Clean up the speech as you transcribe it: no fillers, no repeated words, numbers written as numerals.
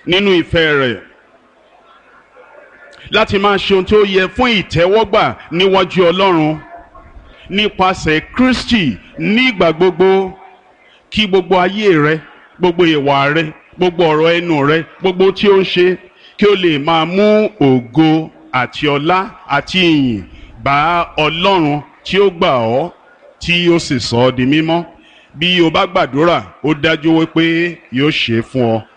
nínú ìfẹ́ rẹ̀, láti máa ṣe ohun tí ó yẹ fún ìtẹ́wọ́gbà níwájú Ọlọ́run nípasẹ̀ Kristi nígbà gbogbo. Kí gbogbo ayé rẹ, gbogbo ìwà rẹ, gbogbo ọ̀rọ̀ ẹnu rẹ, gbogbo tí ó ń ṣe, kí ó lè máa mú ògo àti ọlá àti ìyìn bá Ọlọ́run tí ó gbà ọ́, tí ó sì sọ ọ́ di mímọ́. Bí o bá gbàdúrà, ó dájú wípé yóò ṣe é fún ọ.